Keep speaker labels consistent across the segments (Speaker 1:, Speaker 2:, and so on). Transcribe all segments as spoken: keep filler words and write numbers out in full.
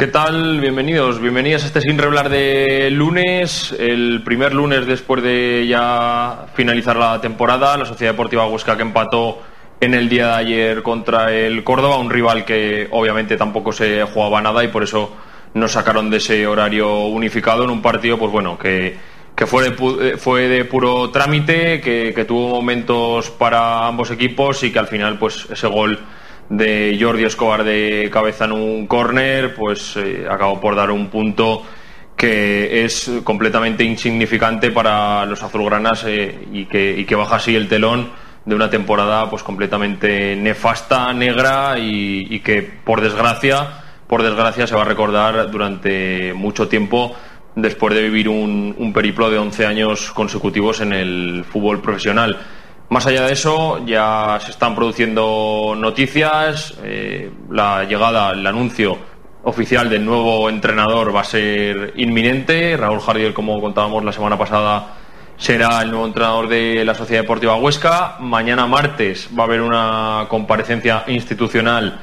Speaker 1: ¿Qué tal? Bienvenidos, bienvenidas a este Sin Reblar de lunes, el primer lunes después de ya finalizar la temporada. La Sociedad Deportiva Huesca, que empató en el día de ayer contra el Córdoba, un rival que obviamente tampoco se jugaba nada y por eso nos sacaron de ese horario unificado en un partido, pues bueno, que, que fue, de, fue de puro trámite, que, que tuvo momentos para ambos equipos y que al final pues ese gol de Jordi Escobar de cabeza en un córner pues eh, acabó por dar un punto que es completamente insignificante para los azulgranas eh, y, que, y que baja así el telón de una temporada pues completamente nefasta, negra y, y que por desgracia por desgracia se va a recordar durante mucho tiempo después de vivir un, un periplo de once años consecutivos en el fútbol profesional. Más allá de eso, ya se están produciendo noticias. Eh, la llegada, el anuncio oficial del nuevo entrenador va a ser inminente. Raúl Jardiel, como contábamos la semana pasada, será el nuevo entrenador de la Sociedad Deportiva Huesca. Mañana martes va a haber una comparecencia institucional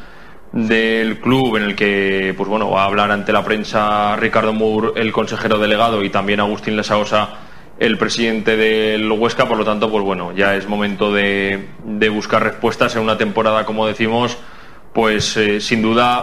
Speaker 1: del club en el que pues bueno, va a hablar ante la prensa Ricardo Mur, el consejero delegado, y también Agustín Lesaosa, el presidente del Huesca. Por lo tanto, pues bueno, ya es momento de, de buscar respuestas en una temporada, como decimos, pues eh, sin duda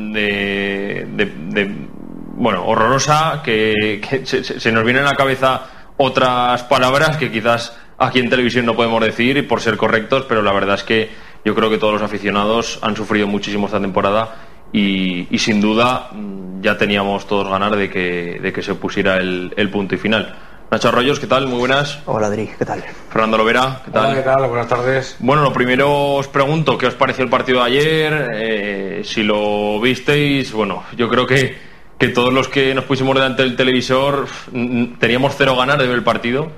Speaker 1: de, de, de bueno, horrorosa, que, que se, se nos vienen a la cabeza otras palabras que quizás aquí en televisión no podemos decir por ser correctos, pero la verdad es que yo creo que todos los aficionados han sufrido muchísimo esta temporada y, y sin duda ya teníamos todos ganas de que, de que se pusiera el, el punto y final. Nacho Arroyos, ¿qué tal? Muy buenas.
Speaker 2: Hola, Adri, ¿qué tal?
Speaker 1: Fernando Lovera, ¿qué tal?
Speaker 3: Hola, ¿qué tal? Buenas tardes.
Speaker 1: Bueno, lo primero os pregunto, ¿qué os pareció el partido de ayer? Eh, si lo visteis, bueno, yo creo que, que todos los que nos pusimos delante del televisor teníamos cero ganas de ver el partido,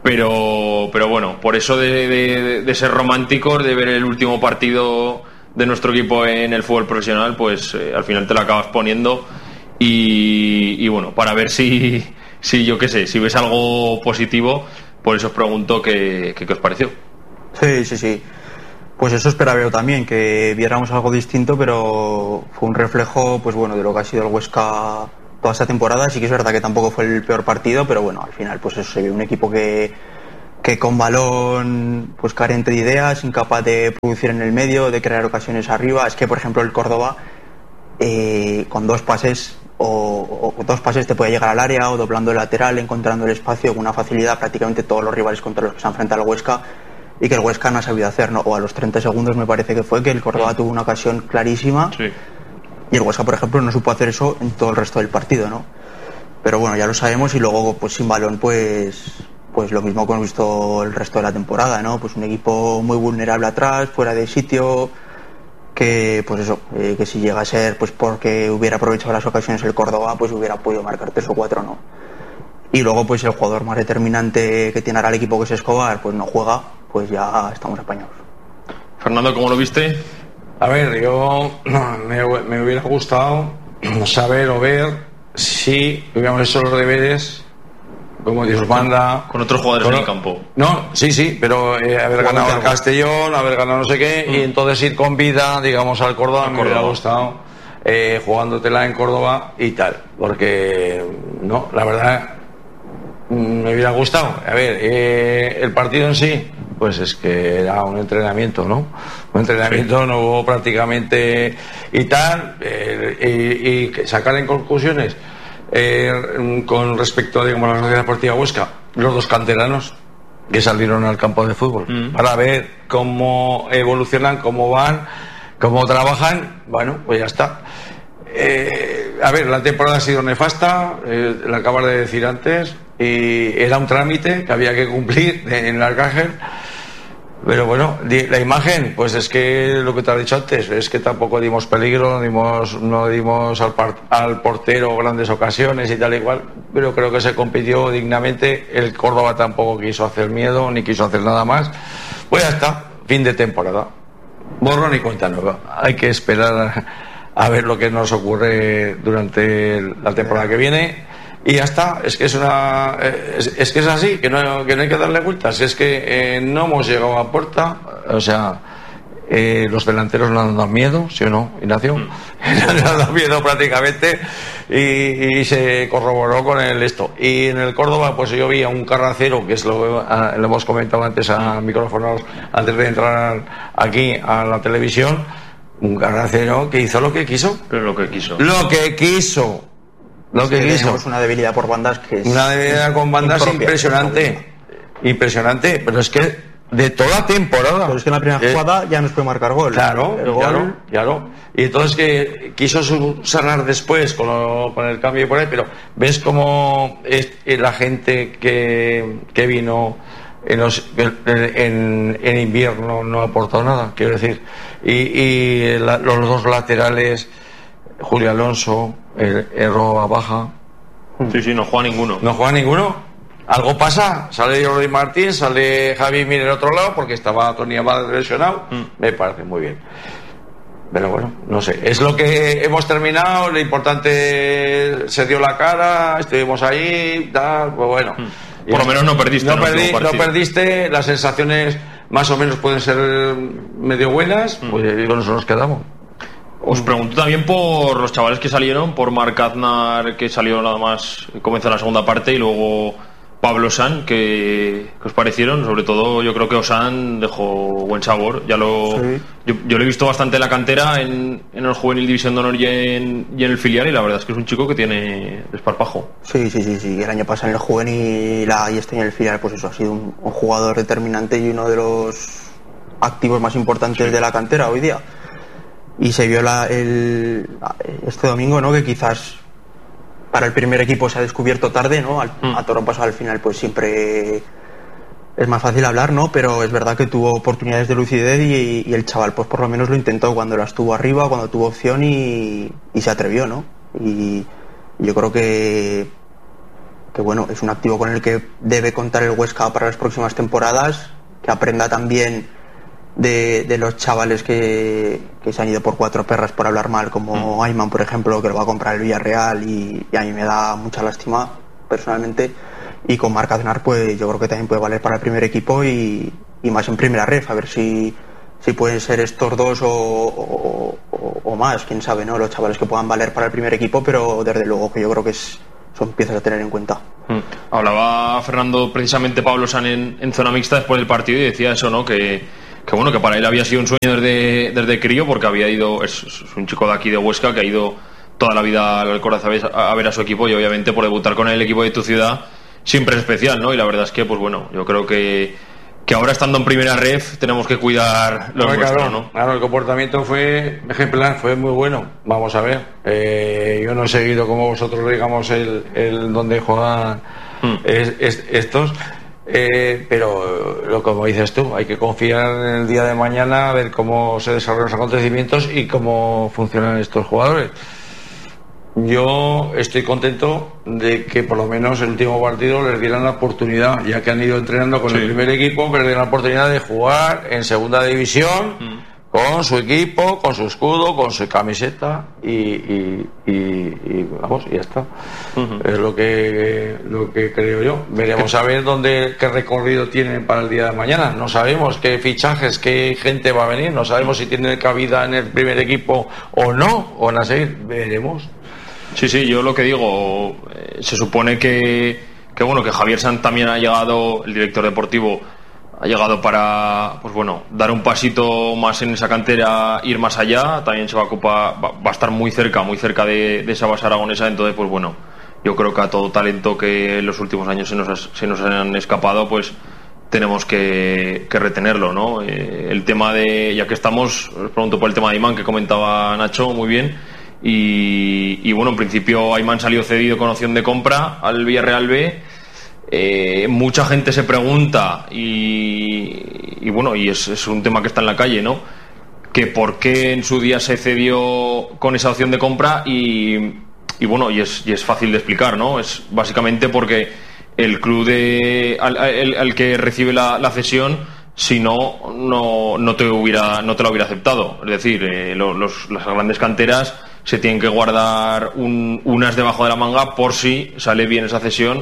Speaker 1: pero, pero bueno, por eso de, de, de ser románticos, de ver el último partido de nuestro equipo en el fútbol profesional, pues eh, al final te lo acabas poniendo y, y bueno, para ver si... Sí, yo qué sé, si ves algo positivo, por eso os pregunto qué, qué, qué os pareció.
Speaker 2: Sí, sí, sí. Pues eso esperaba yo también, que viéramos algo distinto, pero fue un reflejo, pues bueno, de lo que ha sido el Huesca toda esta temporada. Sí que es verdad que tampoco fue el peor partido, pero bueno, al final pues eso se vio un equipo que, que con balón pues carente de ideas, incapaz de producir en el medio, de crear ocasiones arriba. Es que, por ejemplo, el Córdoba, eh, con dos pases... O, o dos pases te puede llegar al área o doblando el lateral, encontrando el espacio con una facilidad prácticamente todos los rivales contra los que se enfrenta el Huesca y que el Huesca no ha sabido hacer, ¿no? O a los treinta segundos me parece que fue que el Córdoba tuvo una ocasión clarísima, sí. Y el Huesca, por ejemplo, no supo hacer eso en todo el resto del partido, ¿no? Pero bueno, ya lo sabemos y luego pues sin balón pues pues lo mismo que hemos visto el resto de la temporada, ¿no? Pues un equipo muy vulnerable atrás, fuera de sitio, que pues eso, eh, que si llega a ser pues porque hubiera aprovechado las ocasiones el Córdoba, pues hubiera podido marcar tres o cuatro, ¿no? Y luego pues el jugador más determinante que tiene ahora el equipo, que es Escobar, pues no juega, pues ya estamos apañados.
Speaker 1: Fernando, ¿cómo lo viste?
Speaker 3: A ver, yo me, me hubiera gustado saber o ver si hubiéramos hecho los deberes como Dios manda,
Speaker 1: con otros jugadores
Speaker 3: con,
Speaker 1: en el campo.
Speaker 3: No, sí, sí, pero eh, haber ganado al Castellón, haber ganado no sé qué, mm. y entonces ir con vida, digamos, al Córdoba, al me Córdoba. hubiera gustado, eh, jugándotela en Córdoba y tal, porque, no, la verdad, me hubiera gustado. A ver, eh, el partido en sí, pues es que era un entrenamiento, ¿no? Un entrenamiento, sí. No hubo prácticamente y tal, eh, y, y sacar en conclusiones. Eh, con respecto a, digamos, a la Sociedad Deportiva Huesca, los dos canteranos que salieron al campo de fútbol mm. para ver cómo evolucionan, cómo van, cómo trabajan, bueno, pues ya está. Eh, a ver, la temporada ha sido nefasta, eh, lo acabas de decir antes, y era un trámite que había que cumplir en el Arcángel. Pero bueno, la imagen, pues es que lo que te has dicho antes, es que tampoco dimos peligro, no dimos, no dimos al, par, al portero grandes ocasiones y tal y cual, pero creo que se compitió dignamente. El Córdoba tampoco quiso hacer miedo, ni quiso hacer nada más. Pues ya está, fin de temporada. Borrón y cuenta nueva. Hay que esperar a, a ver lo que nos ocurre durante la temporada que viene. Y ya está, es que es una es, es que es así, que no, que no hay que darle vueltas, es que eh, no hemos llegado a puerta, o sea, Eh, los delanteros no han dado miedo, ¿sí o no, Ignacio? Mm. No han dado miedo prácticamente y, y se corroboró con el esto. Y en el Córdoba, pues yo vi a un Carracero, que es lo, a, lo hemos comentado antes a micrófonos, antes de entrar aquí a la televisión, un Carracero que hizo lo que quiso.
Speaker 1: Pero lo que quiso.
Speaker 3: Lo que quiso. Lo
Speaker 2: sí,
Speaker 3: que quiso.
Speaker 2: Tenemos una debilidad por bandas que es.
Speaker 3: Una debilidad con bandas impropia, impresionante. Impresionante, pero es que de toda temporada.
Speaker 2: Pero es que en la primera eh, jugada ya nos puede marcar gol.
Speaker 3: Claro,
Speaker 2: el gol...
Speaker 3: claro, claro. Y entonces que quiso subsanar después con, lo, con el cambio por ahí, pero ves cómo es, la gente que, que vino en, los, en, en invierno no ha aportado nada, quiero decir. Y, y la, los dos laterales, Julio Alonso, el, el Roa Baja.
Speaker 1: Sí, sí, no juega ninguno.
Speaker 3: No juega ninguno. Algo pasa, sale Jordi Martín, sale Javi Mir en otro lado porque estaba Tony Abad lesionado, mm. me parece muy bien. Pero bueno, no sé, es lo que hemos terminado, lo importante se dio la cara, estuvimos ahí, tal, pues bueno.
Speaker 1: Mm. Por lo menos no perdiste.
Speaker 3: No, perdí, no perdiste, las sensaciones más o menos pueden ser medio buenas, mm. pues con eso nos quedamos.
Speaker 1: Os pregunto también por los chavales que salieron, por Marc Aznar, que salió nada más, comenzó la segunda parte, y luego Pablo Ossán, que, que os parecieron. Sobre todo yo creo que Ossán dejó buen sabor. Ya lo sí. yo, yo lo he visto bastante en la cantera, en, en el juvenil División de Honor y en, y en el filial, y la verdad es que es un chico que tiene desparpajo.
Speaker 2: Sí, sí, sí, sí. El año pasado en el juvenil y este año en el filial, pues eso, ha sido un, un jugador determinante y uno de los activos más importantes sí. de la cantera hoy día. Y se vio la, el, este domingo, ¿no?, que quizás para el primer equipo se ha descubierto tarde, ¿no? Al, mm. A toro pasado al final, pues siempre es más fácil hablar, ¿no? Pero es verdad que tuvo oportunidades de lucidez y, y el chaval, pues por lo menos lo intentó cuando las tuvo arriba, cuando tuvo opción y, y se atrevió, ¿no? Y yo creo que, que, bueno, es un activo con el que debe contar el Huesca para las próximas temporadas, que aprenda también de, de los chavales que, que se han ido por cuatro perras por hablar mal, como mm. Ayman, por ejemplo, que lo va a comprar el Villarreal y, y a mí me da mucha lástima personalmente. Y con Marc Aznar, pues yo creo que también puede valer para el primer equipo y, y más en primera ref, a ver si, si pueden ser estos dos o, o, o, o más, quién sabe, ¿no? Los chavales que puedan valer para el primer equipo, pero desde luego que yo creo que es, son piezas a tener en cuenta.
Speaker 1: Mm. Hablaba Fernando precisamente Pablo Ossán en, en zona mixta después del partido y decía eso, ¿no? Que que bueno, que para él había sido un sueño desde, desde crío, porque había ido, es, es un chico de aquí de Huesca que ha ido toda la vida al Corazón a, a ver a su equipo, y obviamente por debutar con el equipo de tu ciudad siempre es especial, ¿no? Y la verdad es que, pues bueno, yo creo que, que ahora estando en primera ref tenemos que cuidar los
Speaker 3: claro,
Speaker 1: nuestros, ¿no?
Speaker 3: Claro, el comportamiento fue ejemplar, fue muy bueno. Vamos a ver, eh, yo no he seguido como vosotros, digamos, el, el donde juegan hmm. es, es, estos. Eh, pero lo como dices tú, hay que confiar en el día de mañana, a ver cómo se desarrollan los acontecimientos y cómo funcionan estos jugadores. Yo estoy contento de que por lo menos el último partido les dieran la oportunidad, ya que han ido entrenando con sí. el primer equipo, que les dieran la oportunidad de jugar en segunda división mm. con su equipo, con su escudo, con su camiseta y, y, y, y vamos, y ya está. Uh-huh. Es lo que lo que creo yo. Veremos a ver dónde, qué recorrido tienen para el día de mañana. No sabemos qué fichajes, qué gente va a venir, no sabemos si tienen cabida en el primer equipo o no, o van a seguir, veremos.
Speaker 1: Sí, sí, yo lo que digo, eh, se supone que, que bueno, que Javier Sanz también ha llegado, el director deportivo ha llegado para, pues bueno, dar un pasito más en esa cantera, ir más allá. También se va a ocupar, va, va a estar muy cerca, muy cerca de, de esa base aragonesa. Entonces, pues bueno, yo creo que a todo talento que en los últimos años se nos, se nos han escapado, pues tenemos que, que retenerlo, ¿no? Eh, el tema de, ya que estamos, os pregunto por el tema de Ayman, que comentaba Nacho muy bien. Y, y bueno, en principio Ayman salió cedido con opción de compra al Villarreal B. Eh, mucha gente se pregunta y, y bueno, y es, es un tema que está en la calle, ¿no? Que por qué en su día se cedió con esa opción de compra y, y bueno, y es, y es fácil de explicar, ¿no? Es básicamente porque el club de, al, al, al que recibe la, la cesión, si no, no, no te hubiera, no te la hubiera aceptado. Es decir, eh, los, los, las grandes canteras se tienen que guardar un, unas debajo de la manga por si sale bien esa cesión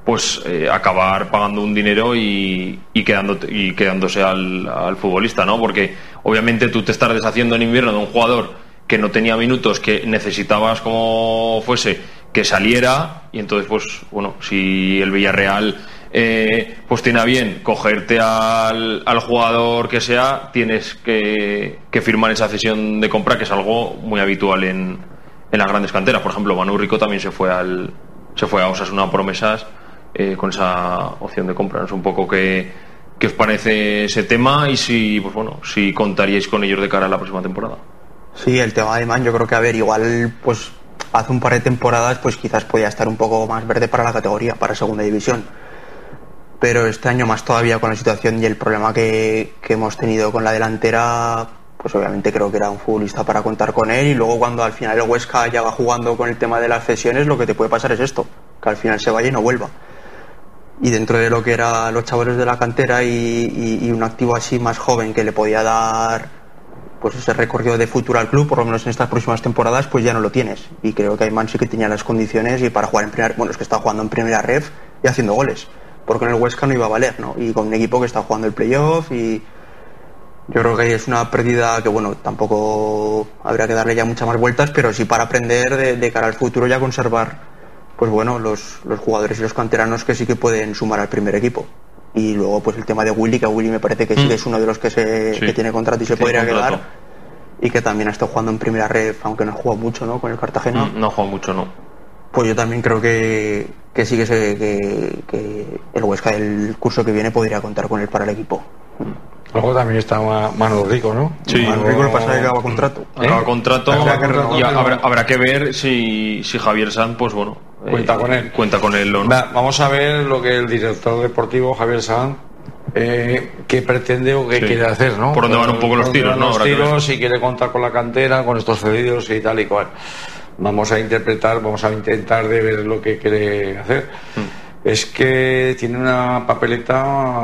Speaker 1: pues eh, acabar pagando un dinero y, y, quedando, y quedándose al, al futbolista, ¿no? Porque obviamente tú te estás deshaciendo en invierno de un jugador que no tenía minutos, que necesitabas como fuese que saliera, y entonces pues bueno, si el Villarreal eh, pues tiene a bien cogerte al, al jugador que sea, tienes que, que firmar esa cesión de compra, que es algo muy habitual en, en las grandes canteras. Por ejemplo, Manu Rico también se fue al se fue a Osasuna Promesas eh, con esa opción de compra. ¿No? Es un poco que, que os parece ese tema, y si pues bueno, si contaríais con ellos de cara a la próxima temporada.
Speaker 2: Sí, el tema de Man, yo creo que a ver, igual pues hace un par de temporadas pues quizás podía estar un poco más verde para la categoría, para segunda división, pero este año más todavía, con la situación y el problema que, que hemos tenido con la delantera, pues obviamente creo que era un futbolista para contar con él. Y luego cuando al final el Huesca ya va jugando con el tema de las cesiones, lo que te puede pasar es esto, que al final se vaya y no vuelva. Y dentro de lo que eran los chavales de la cantera y, y, y un activo así más joven que le podía dar pues ese recorrido de futuro al club, por lo menos en estas próximas temporadas, pues ya no lo tienes. Y creo que Ayman sí que tenía las condiciones y para jugar en primera, bueno, es que está jugando en primera ref y haciendo goles, porque en el Huesca no iba a valer, ¿no? Y con un equipo que está jugando el playoff, y yo creo que es una pérdida que, bueno, tampoco habría que darle ya muchas más vueltas, pero sí para aprender de, de cara al futuro, ya conservar, pues bueno, los, los jugadores y los canteranos que sí que pueden sumar al primer equipo. Y luego pues el tema de Willy, que a Willy me parece que sí que es uno de los que se sí. que tiene contrato y se podría quedar, y que también ha estado jugando en primera red, aunque no ha jugado mucho, ¿no? Con el Cartagena.
Speaker 1: No, no ha jugado mucho, no.
Speaker 2: Pues yo también creo que, que sí que, se, que, que el Huesca del curso que viene podría contar con él para el equipo.
Speaker 3: Luego también está Manu Rico, ¿no?
Speaker 1: Sí,
Speaker 2: Manu Rico lo pasa que acaba contrato.
Speaker 1: ¿Eh? Acaba contrato,
Speaker 2: habrá que,
Speaker 1: y habrá, habrá que ver si, si Javier Sanz, pues bueno,
Speaker 3: cuenta
Speaker 1: eh,
Speaker 3: con él.
Speaker 1: Cuenta con él o no.
Speaker 3: Va, vamos a ver lo que el director deportivo Javier Sanz eh, qué pretende o qué sí. quiere hacer, ¿no?
Speaker 1: Por dónde van un poco los tiros, ¿no?
Speaker 3: Los tiros, si quiere contar con la cantera, con estos cedidos y tal y cual. Vamos a interpretar, vamos a intentar de ver lo que quiere hacer. Mm. Es que tiene una papeleta,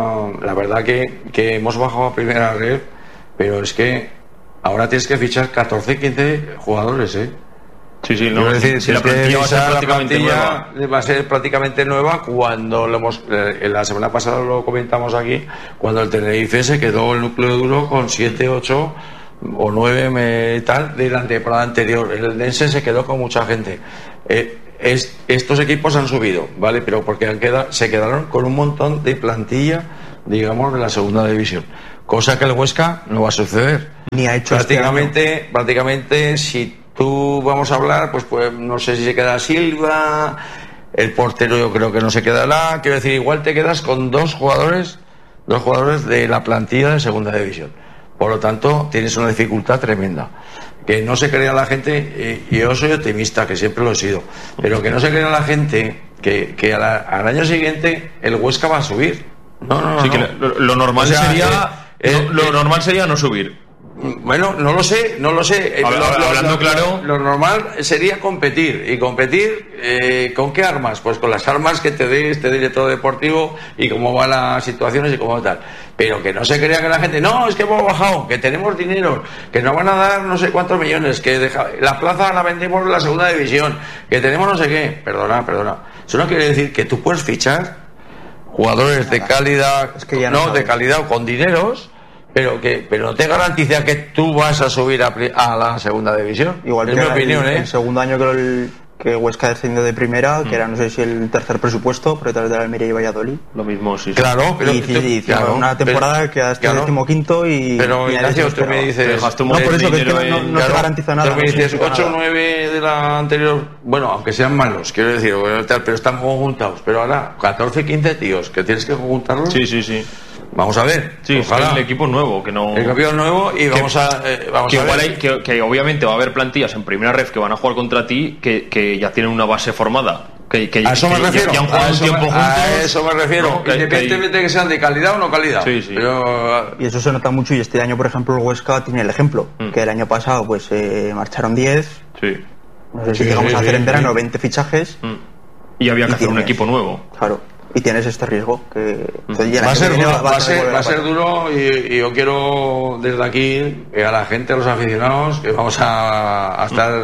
Speaker 3: la verdad que, que hemos bajado a primera red, pero es que ahora tienes que fichar catorce, quince jugadores, ¿eh?
Speaker 1: Sí, sí, no,
Speaker 3: es decir,
Speaker 1: si la plantilla va a ser prácticamente
Speaker 3: nueva. Va a ser prácticamente nueva cuando lo hemos, eh, la semana pasada lo comentamos aquí, cuando el Tenerife se quedó el núcleo duro con siete, ocho o nueve tal de la temporada anterior. El Dense se quedó con mucha gente. Eh, es, estos equipos han subido, ¿vale? Pero porque han quedado, se quedaron con un montón de plantilla, digamos, de la segunda división. Cosa que el Huesca no va a suceder.
Speaker 2: Ni ha hecho
Speaker 3: prácticamente,
Speaker 2: este año.
Speaker 3: prácticamente, si tú vamos a hablar, pues, pues no sé si se queda Silva, el portero yo creo que no se quedará. Quiero decir, igual te quedas con dos jugadores, dos jugadores de la plantilla de segunda división. Por lo tanto, tienes una dificultad tremenda. Que no se crea la gente, eh, yo soy optimista, que siempre lo he sido, pero que no se crea la gente que, que a la, al año siguiente el Huesca va a subir. No, no, no.
Speaker 1: Sí,
Speaker 3: no.
Speaker 1: Que lo, lo normal o sea, sería eh, eh, lo, lo normal sería no subir.
Speaker 3: Bueno, no lo sé, no lo sé.
Speaker 1: Habla,
Speaker 3: lo, lo,
Speaker 1: hablando
Speaker 3: lo,
Speaker 1: claro,
Speaker 3: lo normal sería competir. ¿Y competir eh, con qué armas? Pues con las armas que te dé este director deportivo y cómo van las situaciones y cómo tal. Pero que no se crea que la gente, no, es que hemos bajado, que tenemos dinero, que nos van a dar no sé cuántos millones, que deja, la plaza la vendemos en la segunda división, que tenemos no sé qué. Perdona, perdona. Eso no quiere decir que tú puedes fichar jugadores de calidad, es que ya no, no de calidad o con dineros, pero que pero no te garantiza que tú vas a subir a, a la segunda división.
Speaker 2: Igual
Speaker 3: es
Speaker 2: que
Speaker 3: mi opinión,
Speaker 2: el,
Speaker 3: ¿eh?
Speaker 2: el segundo año que, el, que Huesca descendió de primera, mm. que era no sé si el tercer presupuesto por detrás de la Almería y Valladolid.
Speaker 1: Lo mismo, sí.
Speaker 3: Claro, pero
Speaker 2: y, y, y
Speaker 3: claro,
Speaker 2: una temporada
Speaker 3: pero,
Speaker 2: que hasta
Speaker 3: claro,
Speaker 2: el decimoquinto y.
Speaker 3: Pero
Speaker 2: y
Speaker 3: Ignacio, tú me dices,
Speaker 2: no, por eso que, es que no, no, no claro, se garantiza nada.
Speaker 3: Tú me dices ocho o nueve de la anterior, bueno, aunque sean malos, quiero decir, pero están conjuntados. Pero ahora, catorce, quince tíos, que tienes que conjuntarlos.
Speaker 1: Sí, sí, sí.
Speaker 3: Vamos a ver.
Speaker 1: Sí, ojalá. El equipo nuevo, que no.
Speaker 3: El equipo nuevo y vamos
Speaker 1: que,
Speaker 3: a. Eh, vamos
Speaker 1: que
Speaker 3: a
Speaker 1: igual
Speaker 3: ver.
Speaker 1: Hay, que, que obviamente va a haber plantillas en primera ref que van a jugar contra ti, que, que ya tienen una base formada. Que, que,
Speaker 3: a eso me
Speaker 1: que,
Speaker 3: refiero.
Speaker 1: Que han jugado
Speaker 3: a, eso
Speaker 1: un tiempo
Speaker 3: me,
Speaker 1: juntos,
Speaker 3: a eso me refiero. No, que, independientemente de que sean de calidad o no calidad.
Speaker 1: Sí, sí.
Speaker 3: Pero,
Speaker 2: y eso se nota mucho. Y este año, por ejemplo, el Huesca tiene el ejemplo. Mm. Que el año pasado, pues eh, marcharon diez.
Speaker 1: Sí.
Speaker 2: No sé si sí, llegamos sí, a hacer sí, en verano sí. veinte fichajes.
Speaker 1: Mm. Y había que y hacer tienes, un equipo nuevo.
Speaker 2: Claro. Y tienes este riesgo que
Speaker 3: entonces, va, a ser, va, va, a ser, va a ser duro y, y yo quiero desde aquí a la gente, a los aficionados, que vamos a, a estar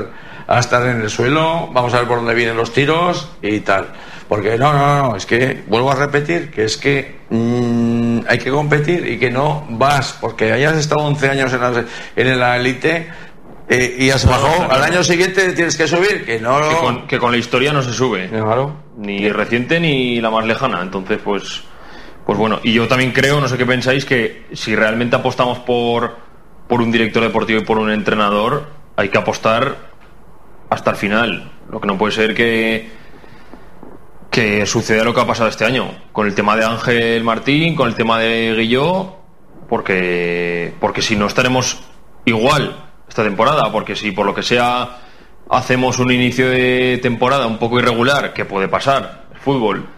Speaker 3: a estar en el suelo, vamos a ver por dónde vienen los tiros y tal. Porque no, no, no, es que vuelvo a repetir que es que mmm, hay que competir y que no vas, porque hayas estado once años en la, en la élite eh, y has bajado, no, al año siguiente tienes que subir, que no...
Speaker 1: Que con, que con la historia no se sube,
Speaker 3: claro.
Speaker 1: Ni sí. Reciente ni la más lejana, entonces pues... Pues bueno, y yo también creo, no sé qué pensáis, que si realmente apostamos por, por un director deportivo y por un entrenador, hay que apostar hasta el final. Lo que no puede ser que, que suceda lo que ha pasado este año, con el tema de Ángel Martín, con el tema de Guilló, porque, porque si no estaremos igual esta temporada, porque si por lo que sea hacemos un inicio de temporada un poco irregular, que puede pasar, el fútbol,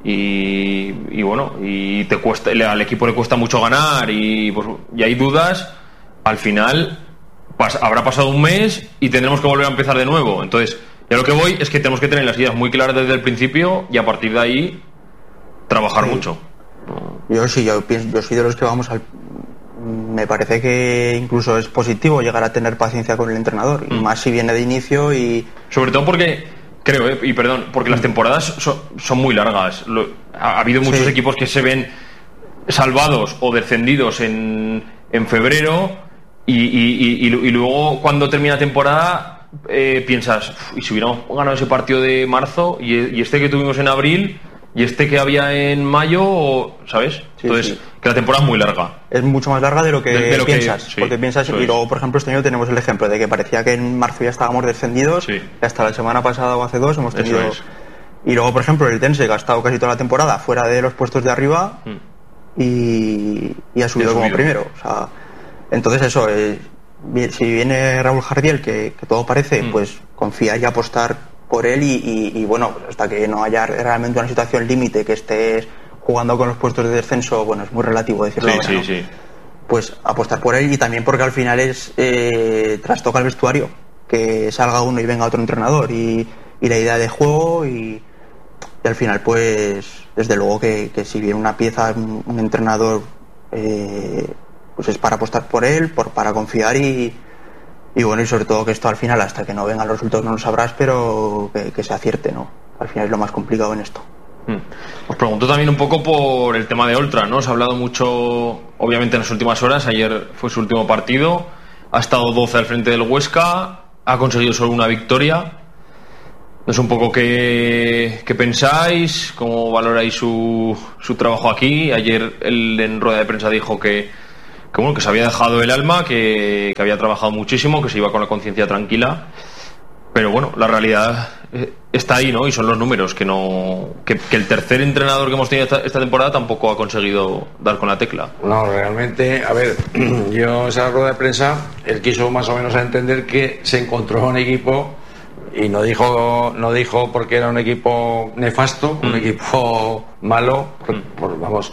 Speaker 1: Y, y bueno, y te cuesta, al equipo le cuesta mucho ganar y, pues, y hay dudas, al final pas, habrá pasado un mes y tendremos que volver a empezar de nuevo. Entonces, ya lo que voy es que tenemos que tener las ideas muy claras desde el principio y a partir de ahí trabajar sí. mucho.
Speaker 2: Yo sí, yo pienso, yo soy de los que vamos al... Me parece que incluso es positivo llegar a tener paciencia con el entrenador, mm. y más si viene de inicio y...
Speaker 1: Sobre todo porque... Creo, eh, y perdón, porque las temporadas son, son muy largas. Lo, ha, ha habido muchos sí. equipos que se ven salvados o descendidos en, en febrero y, y, y, y luego cuando termina la temporada eh, piensas, y si hubiéramos ganado ese partido de marzo y, y este que tuvimos en abril y este que había en mayo, ¿sabes? Sí, Entonces, sí. que la temporada es muy larga.
Speaker 2: Es mucho más larga de lo que de, de lo piensas. Que, sí, porque piensas, y luego, por ejemplo, este año tenemos el ejemplo de que parecía que en marzo ya estábamos descendidos, sí. y hasta la semana pasada o hace dos hemos tenido... Es. Y luego, por ejemplo, el Tense, que ha estado casi toda la temporada fuera de los puestos de arriba, mm. y, y ha subido, subido como primero. O sea, entonces eso, eh, si viene Raúl Jardiel, que, que todo parece, mm. pues confiar y apostar por él y, y, y bueno, pues hasta que no haya realmente una situación límite que estés jugando con los puestos de descenso, bueno, es muy relativo decirlo
Speaker 1: sí,
Speaker 2: ahora,
Speaker 1: sí,
Speaker 2: ¿no?
Speaker 1: sí.
Speaker 2: Pues apostar por él y también porque al final es eh, trastoca el vestuario, que salga uno y venga otro entrenador y, y la idea de juego y, y al final pues desde luego que, que si viene una pieza, un, un entrenador eh, pues es para apostar por él, por para confiar y Y bueno, y sobre todo que esto al final, hasta que no vengan los resultados no lo sabrás, pero que, que se acierte, ¿no? Al final es lo más complicado en esto.
Speaker 1: Os pregunto también un poco por el tema de Oltra, ¿no? Se ha hablado mucho, obviamente, en las últimas horas. Ayer fue su último partido. Ha estado doce al frente del Huesca. Ha conseguido solo una victoria. No sé un poco qué, qué pensáis, cómo valoráis su, su trabajo aquí. Ayer él en rueda de prensa dijo que que bueno, que se había dejado el alma, que, que había trabajado muchísimo, que se iba con la conciencia tranquila, pero bueno, la realidad está ahí, ¿no? Y son los números, que no que, que el tercer entrenador que hemos tenido esta, esta temporada tampoco ha conseguido dar con la tecla.
Speaker 3: No, realmente, a ver, yo esa rueda de prensa, él quiso más o menos entender que se encontró un equipo y no dijo no dijo porque era un equipo nefasto, mm. un equipo malo, por, por, vamos...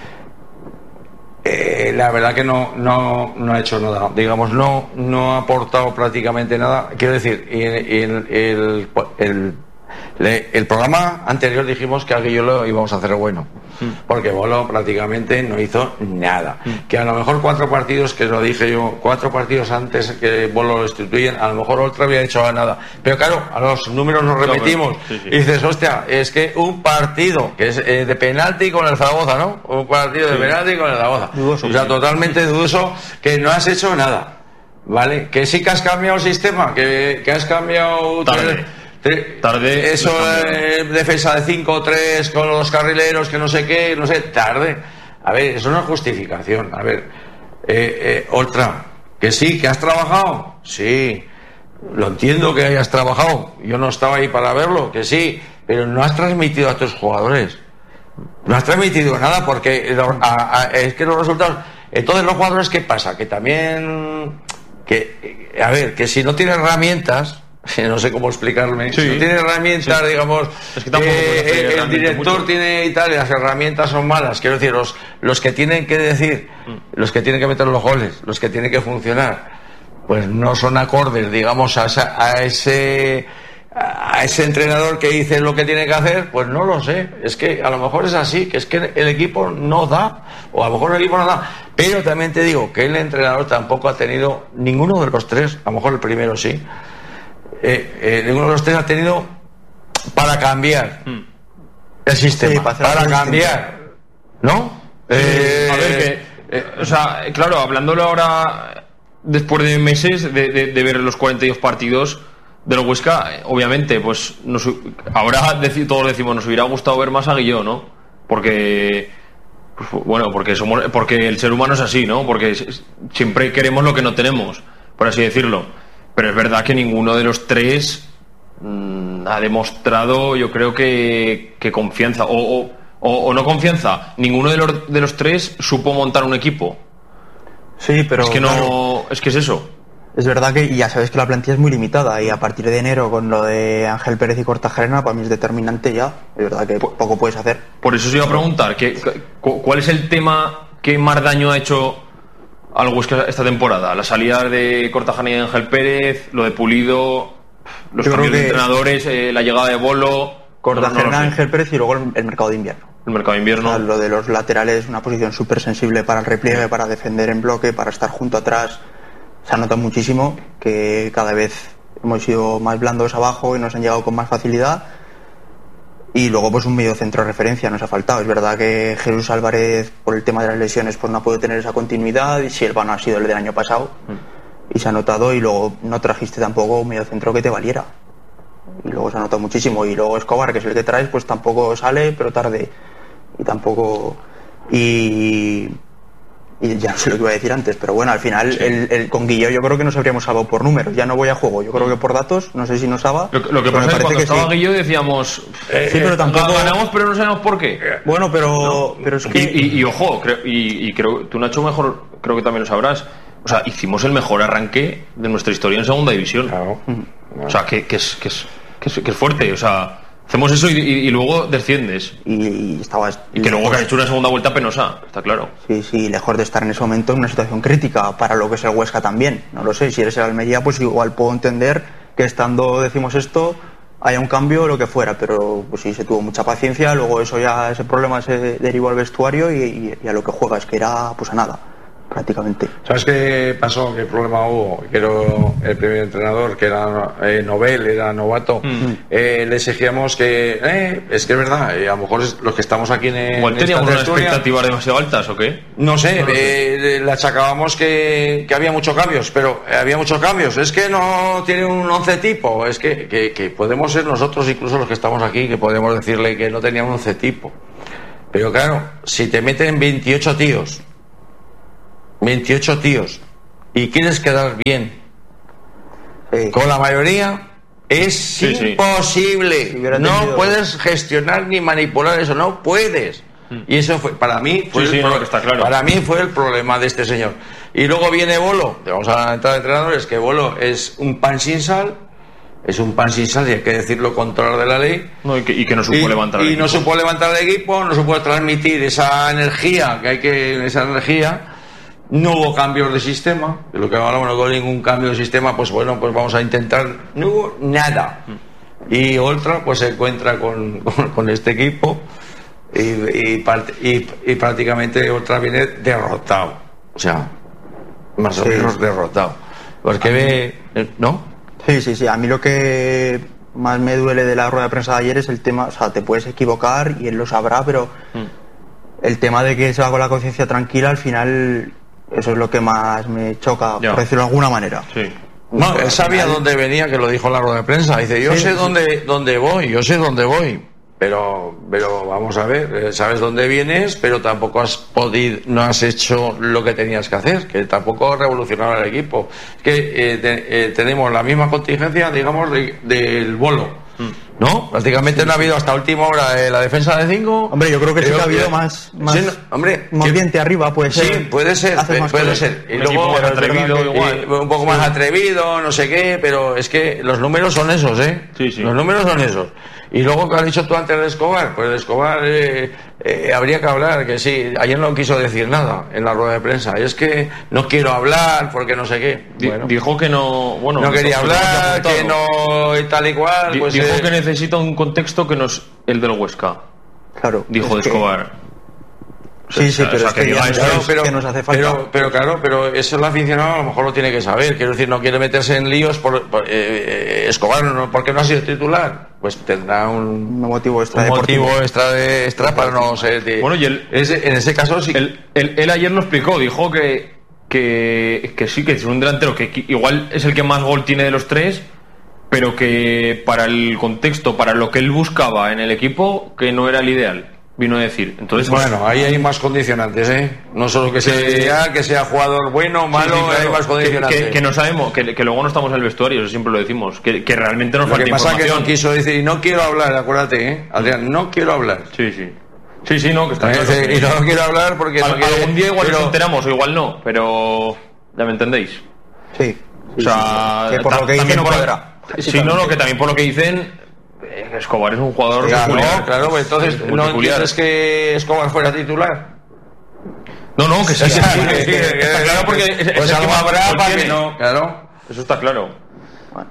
Speaker 3: Eh, la verdad que no, no, no ha hecho nada, digamos, no, no ha aportado prácticamente nada. Quiero decir, y el, el, el, el, el programa anterior dijimos que a Guilló lo íbamos a hacer bueno, mm. porque Bolo prácticamente no hizo nada. Mm. Que a lo mejor cuatro partidos, que lo dije yo, cuatro partidos antes que Bolo lo destituyen, a lo mejor otro había hecho nada. Pero claro, a los números nos repetimos. Sí, sí. Y dices, hostia, es que un partido que es eh, de penalti con el Zaragoza, ¿no? Un partido sí. de penalti con el Zaragoza. Dudoso, o sea, sí. totalmente dudoso, que no has hecho nada. ¿Vale? Que sí que has cambiado el sistema, que, que has cambiado...
Speaker 1: Tarde. Tarde.
Speaker 3: Eso, eh, defensa de cinco tres con los carrileros, que no sé qué, no sé, tarde. A ver, eso no es justificación. A ver, eh, eh, otra, que sí, que has trabajado, sí, lo entiendo que hayas trabajado, yo no estaba ahí para verlo, que sí, pero no has transmitido a tus jugadores, no has transmitido nada, porque a, a, es que los resultados, entonces los jugadores, ¿qué pasa? Que también, que, a ver, que si no tienen herramientas, no sé cómo explicarme, sí. si no tiene herramientas, sí. digamos, es que eh, el director mucho. Tiene y tal, y las herramientas son malas, quiero decir, los, los que tienen que decir, mm. los que tienen que meter los goles, los que tienen que funcionar, pues no son acordes, digamos, a, esa, a ese a ese entrenador que dice lo que tiene que hacer, pues no lo sé, es que a lo mejor es así, que es que el equipo no da, o a lo mejor el equipo no da, pero también te digo que el entrenador tampoco ha tenido, ninguno de los tres, a lo mejor el primero sí, eh, eh, ninguno de los tres ha tenido para cambiar mm. el sistema, sí, para, para cambiar, ¿no?
Speaker 1: Eh, a ver, que, eh, o sea, claro, hablándolo ahora, después de meses de, de, de ver los cuarenta y dos partidos del Huesca, obviamente, pues nos, ahora dec- todos decimos, nos hubiera gustado ver más a Guilló, ¿no? Porque, pues, bueno, porque somos, porque el ser humano es así, ¿no? Porque siempre queremos lo que no tenemos, por así decirlo. Pero es verdad que ninguno de los tres mmm, ha demostrado, yo creo que, que confianza, o, o, o, o no confianza. Ninguno de los, de los tres supo montar un equipo.
Speaker 2: Sí, pero
Speaker 1: es que no,
Speaker 2: claro,
Speaker 1: es que es eso.
Speaker 2: Es verdad que ya sabes que la plantilla es muy limitada y a partir de enero con lo de Ángel Pérez y Kortajarena para mí es determinante ya. Es verdad que por, poco puedes hacer.
Speaker 1: Por eso os iba a preguntar, ¿qué, ¿cuál es el tema que más daño ha hecho al Huesca esta temporada? La salida de Kortajarena y Ángel Pérez, lo de Pulido, los Yo cambios de entrenadores, eh, la llegada de Bolo...
Speaker 2: Kortajarena, no, no Ángel Pérez y luego el, el mercado de invierno.
Speaker 1: El mercado de invierno.
Speaker 2: O sea, lo de los laterales, una posición súper sensible para el repliegue, para defender en bloque, para estar junto atrás. Se ha notado muchísimo que cada vez hemos sido más blandos abajo y nos han llegado con más facilidad. Y luego pues un medio centro de referencia nos ha faltado. Es verdad que Jesús Álvarez, por el tema de las lesiones, pues no ha podido tener esa continuidad, y Silva no ha sido el del año pasado. Mm. Y se ha notado, y luego no trajiste tampoco un medio centro que te valiera. Y luego se ha notado muchísimo. Y luego Escobar, que es el que traes, pues tampoco sale, pero tarde. Y tampoco... Y... Y ya no sé lo que iba a decir antes, pero bueno, al final sí. el, el, con Guilló yo creo que nos habríamos salvado por números, ya no voy a juego, yo creo que por datos, no sé si nos salva.
Speaker 1: Lo, lo que pasa es que cuando que estaba sí. Guilló decíamos,
Speaker 2: eh, sí, pero tampoco
Speaker 1: ganamos, pero no sabemos por qué.
Speaker 2: Bueno, pero, no. pero es que...
Speaker 1: Y, y, y ojo, creo, y, y creo, tú Nacho mejor, creo que también lo sabrás, o sea, hicimos el mejor arranque de nuestra historia en segunda división. Claro. O sea, que, que, es, que, es, que, es, que es fuerte, o sea... Hacemos eso y, y, y luego desciendes.
Speaker 2: Y, y estabas.
Speaker 1: Y que luego que has hecho una segunda vuelta penosa, está claro.
Speaker 2: Sí, sí, lejos de estar en ese momento en una situación crítica para lo que es el Huesca también. No lo sé, si eres el Almería, pues igual puedo entender que estando, decimos esto, haya un cambio o lo que fuera, pero pues sí, se tuvo mucha paciencia, luego eso ya, ese problema se derivó al vestuario y, y, y a lo que juegas, que era pues a nada. Prácticamente.
Speaker 3: ¿Sabes qué pasó? ¿Qué problema hubo? Que era el primer entrenador, que era eh, Nobel, era novato. Mm. Eh, le exigíamos que. Eh, es que es verdad, eh, a lo mejor es, los que estamos aquí en.
Speaker 1: ¿Igual teníamos unas expectativas demasiado altas o qué?
Speaker 3: No sé, no eh, le achacábamos que, que había muchos cambios, pero eh, había muchos cambios. Es que no tiene un once tipo. Es que, que, que podemos ser nosotros, incluso los que estamos aquí, que podemos decirle que no tenía un once tipo. Pero claro, si te meten veintiocho tíos. veintiocho tíos y quieres quedar bien sí. con la mayoría, es sí, imposible. Sí. No tenido... puedes gestionar ni manipular eso, no puedes. Mm. Y eso fue, para mí, fue
Speaker 1: sí,
Speaker 3: el
Speaker 1: sí,
Speaker 3: pro...
Speaker 1: no, está claro.
Speaker 3: para mí fue el problema de este señor. Y luego viene Bolo, vamos a la entrada de entrenadores, que Bolo es un pan sin sal. Es un pan sin sal y hay que decirlo controlar de la ley.
Speaker 1: No, y, que, y que no supo
Speaker 3: y,
Speaker 1: levantar el
Speaker 3: y
Speaker 1: equipo.
Speaker 3: no supo levantar el equipo, no supo transmitir esa energía que hay que, esa energía. No hubo cambios de sistema, de lo que hablamos, no hubo ningún cambio de sistema, pues bueno, pues vamos a intentar, no hubo nada. Y Oltra pues se encuentra con, con, con este equipo y, y, y, y prácticamente Oltra viene derrotado, o sea, más o menos sí. derrotado. Porque ve, ¿no?
Speaker 2: Sí, sí, sí, a mí lo que más me duele de la rueda de prensa de ayer es el tema, o sea, te puedes equivocar y él lo sabrá, pero mm. el tema de que se va con la conciencia tranquila, al final... Eso es lo que más me choca, ya. por decirlo de alguna manera.
Speaker 1: Sí.
Speaker 3: No, él sabía dónde venía, que lo dijo en la rueda de prensa. Dice, yo sí, sé sí. dónde dónde voy, yo sé dónde voy. Pero pero vamos a ver, sabes dónde vienes, pero tampoco has podido, no has hecho lo que tenías que hacer, que tampoco revolucionar el equipo. Es que eh, te, eh, tenemos la misma contingencia, digamos, de, del Bolo. ¿No? Prácticamente sí, no ha habido hasta última hora eh, la defensa de cinco.
Speaker 2: Hombre, yo creo que sí que ha habido más, más
Speaker 3: sí, no, hombre,
Speaker 2: moviente arriba, puede ser.
Speaker 3: Sí, puede ser, puede cosas. ser. Y
Speaker 1: un
Speaker 3: luego
Speaker 1: más atrevido, igual.
Speaker 3: Y un poco sí. más atrevido, no sé qué, pero es que los números son esos, ¿eh?
Speaker 1: Sí, sí.
Speaker 3: Los números son esos. Y luego, ¿qué has dicho tú antes de Escobar? Pues de Escobar eh, eh, habría que hablar, que sí, ayer no quiso decir nada en la rueda de prensa. Y es que no quiero hablar porque no sé qué.
Speaker 1: Bueno, dijo que no, bueno,
Speaker 3: no quería hablar, que no y tal y cual.
Speaker 1: Di,
Speaker 3: pues,
Speaker 1: dijo
Speaker 3: eh,
Speaker 1: que necesita un contexto que no es el del Huesca.
Speaker 2: Claro.
Speaker 1: Dijo de Escobar. O
Speaker 2: Sí, sí, pero
Speaker 1: o sea,
Speaker 2: es
Speaker 1: que,
Speaker 2: que,
Speaker 1: diga
Speaker 2: ya
Speaker 1: eso
Speaker 2: claro,
Speaker 1: es
Speaker 2: pero, que nos hace falta.
Speaker 3: Pero, pero claro, pero eso el aficionado a lo mejor lo tiene que saber. Quiero decir, no quiere meterse en líos por, por eh, Escobar, ¿no? ¿Por qué no ha sido titular? Pues tendrá un,
Speaker 2: un motivo extra,
Speaker 3: un motivo extra, de, extra para no ser. De,
Speaker 1: bueno, y él,
Speaker 3: ese, en ese caso sí.
Speaker 1: Él, él, él ayer lo explicó, dijo que, que, que sí, que es un delantero que, que igual es el que más gol tiene de los tres, pero que para el contexto, para lo que él buscaba en el equipo, que no era el ideal. Vino a decir. Entonces,
Speaker 3: bueno, ahí hay más condicionantes, ¿eh? No solo que sea ideal, que sea jugador bueno, malo, sí, sí, claro, hay más condicionantes.
Speaker 1: Que, que, que no sabemos, que, que luego no estamos en el vestuario, eso siempre lo decimos, que, que realmente nos
Speaker 3: lo
Speaker 1: falta
Speaker 3: que pasa
Speaker 1: información.
Speaker 3: Que no quiso decir, y no quiero hablar, acuérdate, ¿eh? Adrián, no quiero hablar.
Speaker 1: Sí, sí. Sí, sí, no, que está claro.
Speaker 3: Que, y no quiero hablar porque
Speaker 1: Al,
Speaker 3: no quiere,
Speaker 1: algún día igual
Speaker 3: pero,
Speaker 1: nos enteramos, o igual no, pero ya me entendéis.
Speaker 2: Sí. sí
Speaker 1: o sea,
Speaker 2: sí, que por lo que dicen no cuadra.
Speaker 1: Sí, no, no, que también por lo que dicen. Escobar es un jugador
Speaker 3: claro,
Speaker 1: peculiar.
Speaker 3: Claro, pues entonces no entiendes que Escobar fuera titular.
Speaker 1: No, no, que sí, sí, sí, que, que, que, está claro porque
Speaker 3: pues, pues algo habrá para que no,
Speaker 1: claro, eso está claro. Bueno.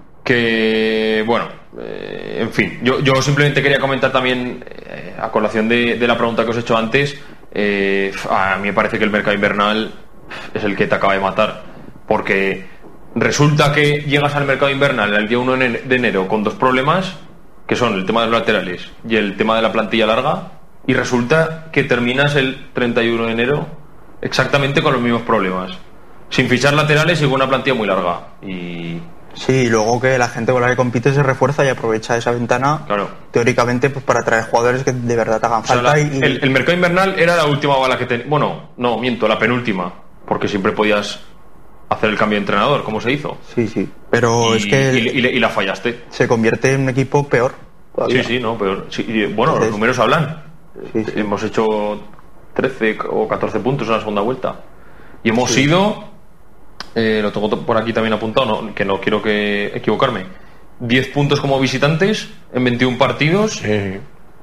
Speaker 1: Que bueno, eh, en fin, yo, yo simplemente quería comentar también eh, a colación de, de la pregunta que os he hecho antes. Eh, a mí me parece que el mercado invernal es el que te acaba de matar, porque resulta que llegas al mercado invernal el día uno de enero con dos problemas, que son el tema de los laterales y el tema de la plantilla larga, y resulta que terminas el treinta y uno de enero exactamente con los mismos problemas, sin fichar laterales y con una plantilla muy larga. Y
Speaker 2: sí, luego que la gente con la que compite se refuerza y aprovecha esa ventana,
Speaker 1: claro,
Speaker 2: teóricamente, pues para traer jugadores que de verdad te hagan falta.
Speaker 1: O sea, la,
Speaker 2: y,
Speaker 1: el, el mercado invernal era la última bala que tenía. Bueno, no, miento, la penúltima, porque siempre podías hacer el cambio de entrenador, como se hizo.
Speaker 2: Sí, sí, pero
Speaker 1: y,
Speaker 2: es que
Speaker 1: y, y, y la fallaste.
Speaker 2: Se convierte en un equipo peor todavía.
Speaker 1: Sí, sí, no, peor. Sí, y, bueno, Entonces, los números hablan. Sí, sí. Hemos hecho trece o catorce puntos en la segunda vuelta. Y hemos sí. sido, eh, lo tengo por aquí también apuntado, no, que no quiero que equivocarme, diez puntos como visitantes en veintiún partidos.
Speaker 3: Sí.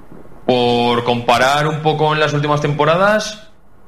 Speaker 1: Por comparar un poco en las últimas temporadas,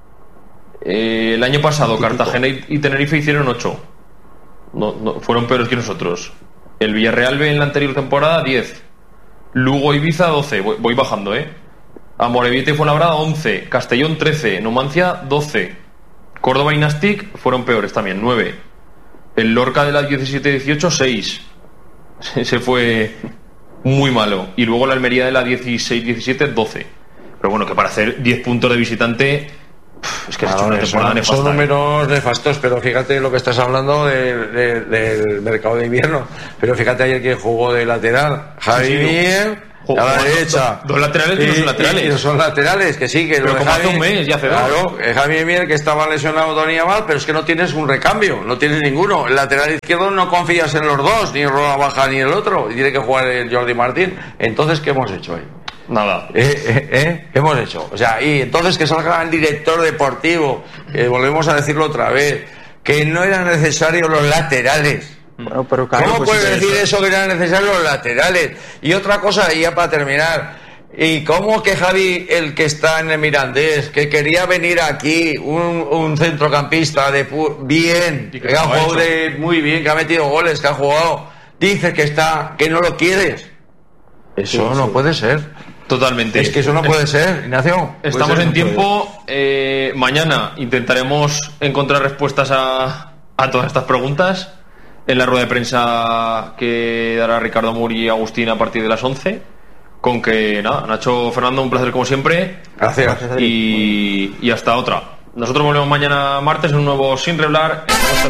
Speaker 1: Eh, el año pasado Cartagena y, y Tenerife hicieron ocho, no, no, fueron peores que nosotros. El Villarreal B en la anterior temporada diez, Lugo Ibiza doce, voy, voy bajando, eh Amorebieta y Fuenlabrada once, Castellón trece, Numancia doce, Córdoba y Nastic fueron peores también, nueve, el Lorca de la diecisiete dieciocho seis, se fue muy malo, y luego la Almería de la dieciséis diecisiete doce. Pero bueno, que para hacer diez puntos de visitante, es que
Speaker 3: claro,
Speaker 1: es una temporada nefasta.
Speaker 3: Son números nefastos, pero fíjate lo que estás hablando de, de, del mercado de invierno. Pero fíjate ayer que jugó de lateral Javi sí, sí, Mier a la
Speaker 1: dos,
Speaker 3: derecha.
Speaker 1: Dos, dos laterales y, y no son laterales.
Speaker 3: Y, y no son laterales, que sí, que
Speaker 1: pero
Speaker 3: lo de
Speaker 1: como
Speaker 3: Javi,
Speaker 1: hace un mes ya hace
Speaker 3: claro,
Speaker 1: dos.
Speaker 3: Javi Mier que estaba lesionado tenía mal, pero es que no tienes un recambio, no tienes ninguno. El lateral izquierdo no confías en los dos, ni en Roda Baja ni el otro, y tiene que jugar el Jordi Martín. Entonces, ¿qué hemos hecho ahí?
Speaker 1: Nada.
Speaker 3: Eh, eh, eh, ¿Qué hemos hecho? O sea, y entonces que salga el director deportivo, que volvemos a decirlo otra vez, que no eran necesarios los laterales.
Speaker 2: Bueno, pero claro,
Speaker 3: ¿Cómo
Speaker 2: pues
Speaker 3: puedes
Speaker 2: sí,
Speaker 3: decir
Speaker 2: eso?
Speaker 3: eso que eran necesarios los laterales? Y otra cosa, y ya para terminar, ¿y cómo que Javi, el que está en el Mirandés, que quería venir aquí, un, un centrocampista de pu- bien, que, que ha jugado de, muy bien, que ha metido goles, que ha jugado, dice que está, que no lo quieres? Eso sí, no sí. puede ser.
Speaker 1: Totalmente.
Speaker 3: Es que eso no puede ser, Ignacio.
Speaker 1: Estamos
Speaker 3: ser,
Speaker 1: en
Speaker 3: no
Speaker 1: tiempo. Eh, mañana intentaremos encontrar respuestas a, a todas estas preguntas en la rueda de prensa que dará Ricardo Muri y Agustín a partir de las once. Con que, nada, Nacho, Fernando, un placer como siempre.
Speaker 3: Gracias.
Speaker 1: Y, y hasta otra. Nosotros volvemos mañana martes en un nuevo Sin Reblar.